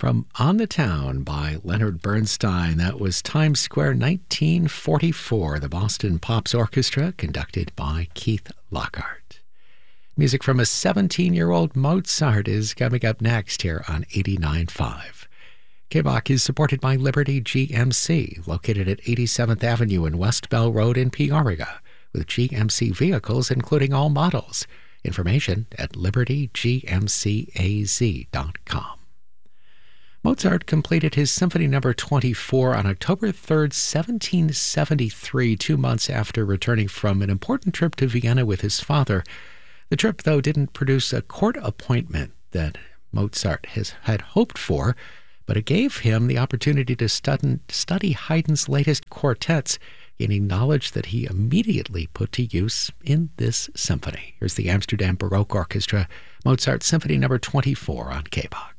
From On the Town by Leonard Bernstein. That was Times Square 1944, the Boston Pops Orchestra, conducted by Keith Lockhart. Music from a 17-year-old Mozart is coming up next here on 89.5. KBOC is supported by Liberty GMC, located at 87th Avenue and West Bell Road in Peoria, with GMC vehicles including all models. Information at libertygmcaz.com. Mozart completed his Symphony No. 24 on October 3, 1773, 2 months after returning from an important trip to Vienna with his father. The trip, though, didn't produce a court appointment that Mozart had hoped for, but it gave him the opportunity to study Haydn's latest quartets, gaining knowledge that he immediately put to use in this symphony. Here's the Amsterdam Baroque Orchestra, Mozart Symphony No. 24 on KBOC.